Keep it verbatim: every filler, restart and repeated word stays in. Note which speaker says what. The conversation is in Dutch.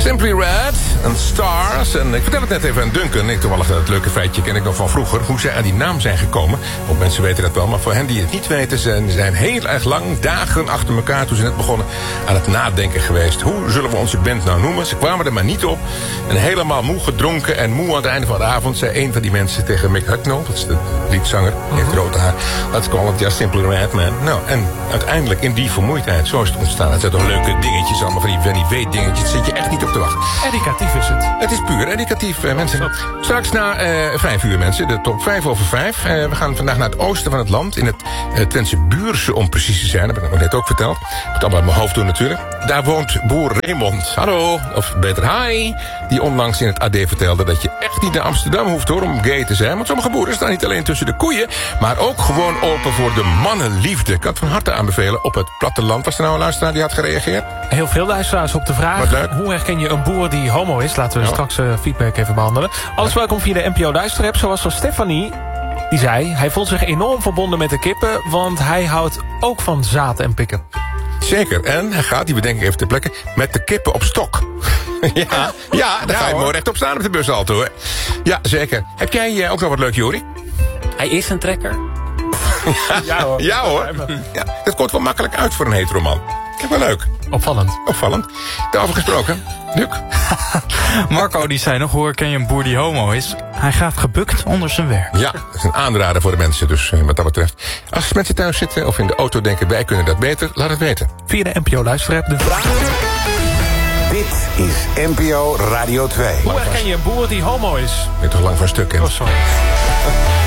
Speaker 1: Simply Red en Stars. En ik vertel het net even aan Duncan. Ik toevallig dat leuke feitje ken ik nog van vroeger. Hoe zij aan die naam zijn gekomen. Ook mensen weten dat wel. Maar voor hen die het niet weten. Ze zijn heel erg lang, dagen achter elkaar. Toen ze net begonnen aan het nadenken geweest. Hoe zullen we onze band nou noemen? Ze kwamen er maar niet op. En helemaal moe gedronken en moe aan het einde van de avond. Zei een van die mensen tegen Mick Hucknall. Dat is de liedzanger. Die heeft rood haar. Let's call it just Simply Red, man. Nou, en uiteindelijk in die vermoeidheid. Zo is het ontstaan. Het zijn toch leuke dingetjes. Allemaal van die Wenny W dingetjes. Zit je echt niet op te wachten.
Speaker 2: Educatief is het.
Speaker 1: Het is puur educatief, uh, mensen. Straks na uh, vijf uur, mensen. De top vijf over vijf. Uh, we gaan vandaag naar het oosten van het land. In het uh, Twentse Buurse, om precies te zijn. Dat heb ik nog net ook verteld. Ik moet het allemaal uit mijn hoofd doen natuurlijk. Daar woont boer Raymond. Hallo. Of beter, hi. Die onlangs in het A D vertelde dat je echt niet naar Amsterdam hoeft, hoor, om gay te zijn. Want sommige boeren staan niet alleen tussen de koeien, maar ook gewoon open voor de mannenliefde. Ik kan het van harte aanbevelen op het platteland. Was er nou een luisteraar die had gereageerd?
Speaker 2: Heel veel luisteraars op de vraag. Hoe herken je een boer die homo is? Laten we ja. straks uh, feedback even behandelen. Alles ja. welkom via de N P O luisterapp. Zoals van Stefanie. Die zei, hij voelt zich enorm verbonden met de kippen, want hij houdt ook van zaad en pikken.
Speaker 1: Zeker. En hij gaat, die bedenk ik even ter plekke, met de kippen op stok. ja, ja, daar ja, ga je mooi rechtop staan op de bushalte, hoor. Ja, zeker. Heb jij uh, ook nog wat leuk, Jori?
Speaker 3: Hij is een trekker.
Speaker 1: ja, hoor. Ja, hoor. Ja, dat komt wel makkelijk uit voor een heteroman. Kijk, wel leuk.
Speaker 2: Opvallend.
Speaker 1: Opvallend. Daarover gesproken. Luc?
Speaker 4: Marco die zei nog, hoe herken je een boer die homo is? Hij gaat gebukt onder zijn werk.
Speaker 1: Ja, dat is een aanrader voor de mensen, dus wat dat betreft. Als mensen thuis zitten of in de auto denken, wij kunnen dat beter, laat het weten.
Speaker 2: Via de N P O luisterapp de vraag.
Speaker 5: Dit is N P O Radio twee.
Speaker 2: Hoe herken je een boer die homo is?
Speaker 1: Ben je toch lang van stuk, hè?
Speaker 2: Oh, sorry.